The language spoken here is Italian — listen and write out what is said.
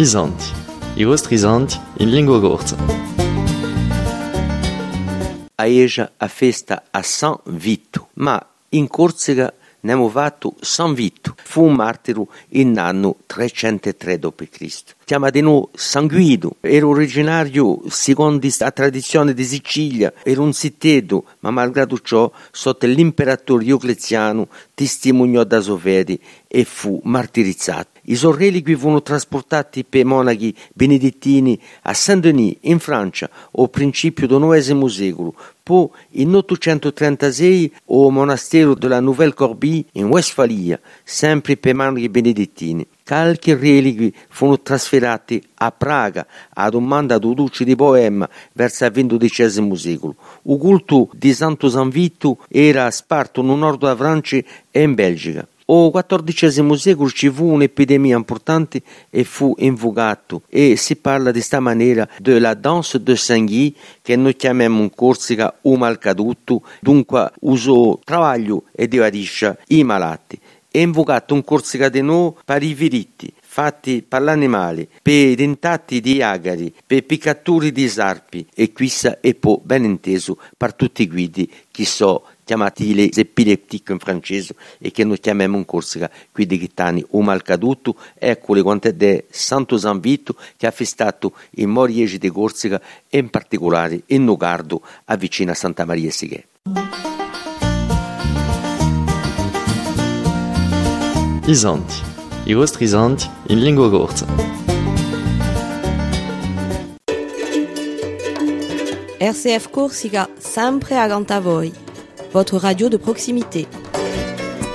Isanti. I vostri isanti in lingua corsa. Aeja a festa a San Vito, ma in Corsica ne abbiamo fatto San Vito. Fu un martiro in anno 303 d.C. Chiamato San Guido, era originario, secondo la tradizione di Sicilia, era un sittedo, ma malgrado ciò, sotto l'imperatore Diocleziano, testimoniò da sua fede e fu martirizzato. I suoi reliqui furono trasportati per monaci benedettini a Saint-Denis, in Francia, al principio del IX secolo. Poi, in 836, al monastero della Nouvelle Corbie, in Westfalia, sempre per monaci benedettini. Qualche reliqui furono trasferiti a Praga a domanda del duce di Boemia verso il XII secolo. Il culto di Santo San Vito era sparso nel nord della Francia e in Belgica. Al XIV secolo ci fu un'epidemia importante e fu invocato, e si parla di questa maniera della danse de Saint-Guy, che noi chiamiamo in Corsica o malcaduto, dunque uso travaglio e divertisce i malati. È invocato in Corsica di noi per i viritti, fatti per gli animali, per i dentati di agari, per piccatori di sarpi, e questa è poi ben inteso per tutti i guidi che sono chiamati les epileptici in francese e che noi chiamiamo in Corsica guidi gitani o malcaduto. Eccole quante è Santo San Vito che ha festato in Moriege di Corsica e in particolare in Nogardo a vicino a Santa Maria Sighe. Isanti. I vostri isanti in lingua corsa. RCF Corsica, sempre accanto a voi. Votre radio de proximité.